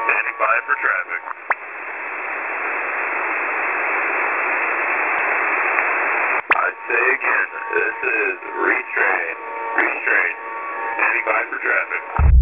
Standing by for traffic. I say again, this is restrain. Standing by for traffic.